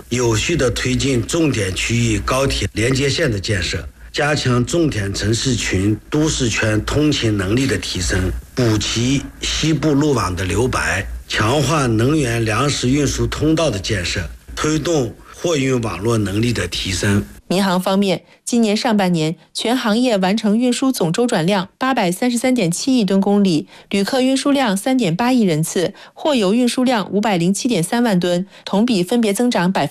有序地推进重点区域高铁连接线的建设，加强重点城市群、都市圈通勤能力的提升，补齐西部路网的留白，强化能源粮食运输通道的建设，推动货运网络能力的提升。 民航方面，今年上半年全行业完成运输总周转量833.7亿吨公里，旅客运输量3.8亿人次，货邮运输量507.3万吨，同比分别增长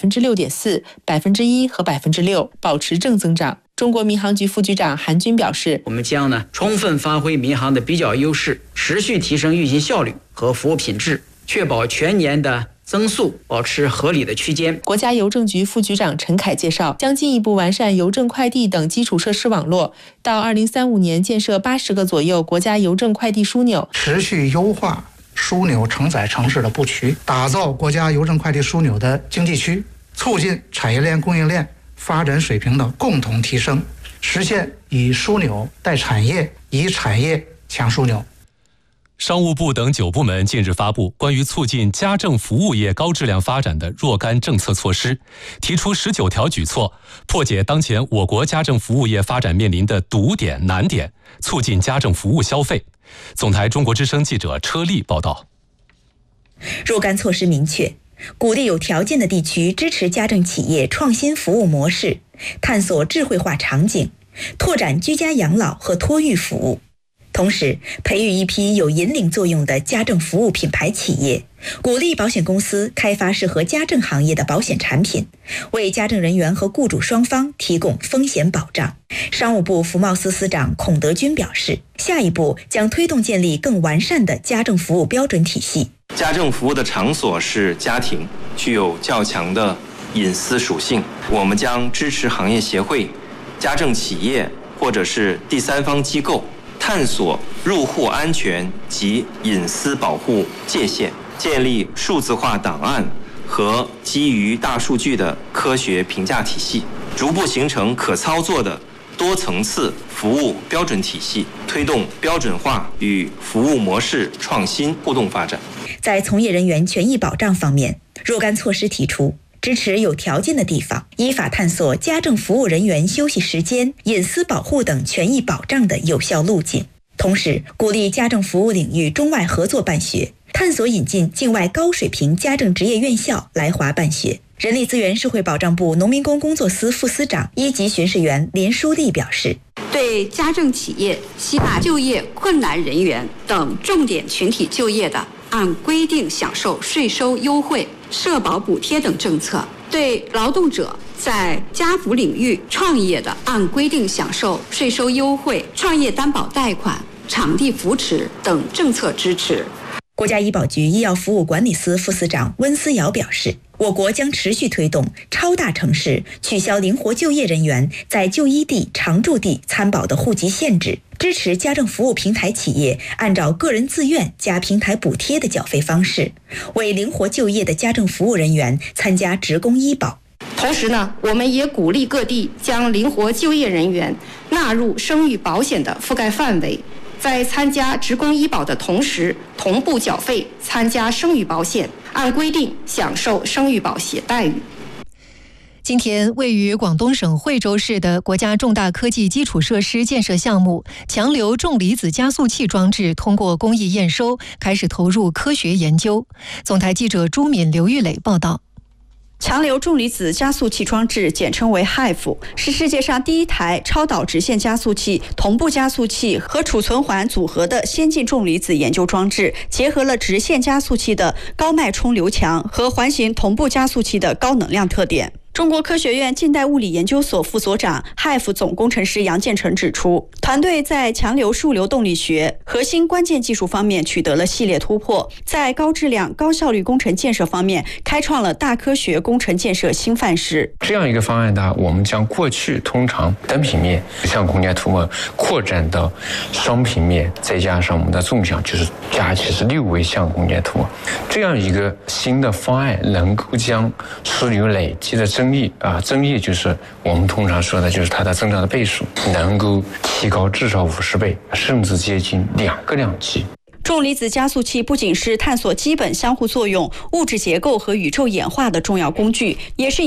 6.4%、1%和6%，保持正增长。中国民航局副局长韩军表示， 我们将充分发挥民航的比较优势，持续提升运行效率和服务品质，确保全年的增速保持合理的区间。 国家邮政局副局长陈凯介绍，将进一步完善邮政快递等基础设施网络，到2035年建设80个左右国家邮政快递枢纽， 持续优化枢纽承载城市的布局，打造国家邮政快递枢纽的经济区，促进产业链供应链发展水平的共同提升，实现以枢纽带产业，以产业抢枢纽。 商务部等9部门近日发布关于促进家政服务业高质量发展的若干政策措施，提出19条举措，破解当前我国家政服务业发展面临的堵点难点，促进家政服务消费。总台中国之声记者车丽报道。 若干措施明确，鼓励有条件的地区支持家政企业创新服务模式，探索智慧化场景，拓展居家养老和托育服务。同时，培育一批有引领作用的家政服务品牌企业，鼓励保险公司开发适合家政行业的保险产品，为家政人员和雇主双方提供风险保障。商务部服贸司司长孔德军表示，下一步将推动建立更完善的家政服务标准体系。 家政服务的场所是家庭，具有较强的隐私属性。我们将支持行业协会、家政企业或者是第三方机构探索入户安全及隐私保护界限，建立数字化档案和基于大数据的科学评价体系，逐步形成可操作的多层次服务标准体系，推动标准化与服务模式创新互动发展。 在从业人员权益保障方面，若干措施提出支持有条件的地方依法探索家政服务人员休息时间、隐私保护等权益保障的有效路径，同时鼓励家政服务领域中外合作办学，探索引进境外高水平家政职业院校来华办学。人力资源社会保障部农民工工作司副司长1级巡视员林淑丽表示， 对家政企业吸纳就业困难人员等重点群体就业的，按规定享受税收优惠、社保补贴等政策；对劳动者在家扶领域创业的，按规定享受税收优惠、创业担保贷款、场地扶持等政策支持。 国家医保局医药服务管理司副司长温思瑶表示，我国将持续推动超大城市取消灵活就业人员在就医地、常住地参保的户籍限制，支持家政服务平台企业按照个人自愿加平台补贴的缴费方式，为灵活就业的家政服务人员参加职工医保。 同时呢，我们也鼓励各地将灵活就业人员纳入生育保险的覆盖范围，在参加职工医保的同时，同步缴费参加生育保险，按规定享受生育保险待遇。 今天，位于广东省惠州市的国家重大科技基础设施建设项目强流重离子加速器装置通过工艺验收，开始投入科学研究。总台记者朱敏、刘玉磊报道。 强流重离子加速器装置简称为 HIFE， 是世界上第一台超导直线加速器、同步加速器和储存环组合的先进重离子研究装置，结合了直线加速器的高脉冲流强和环形同步加速器的高能量特点。中国科学院近代物理研究所副所长、HIFE 总工程师杨建成指出，团队在强流数流动力学核心关键技术方面取得了系列突破，在高质量、高效率工程建设方面开创了大科学工程建设新范式。 这样一个方案呢，我们将过去通常单平面向空间涂抹扩展到双平面，再加上我们的纵向，就是加起是6维向空间涂抹。这样一个新的方案能够将枢纽累积的增益就是我们通常说的，就是它的增长的倍数能够提高至少50倍，甚至接近2个量级。 重离子加速器不仅是探索基本相互作用、物质结构和宇宙演化的重要工具，也是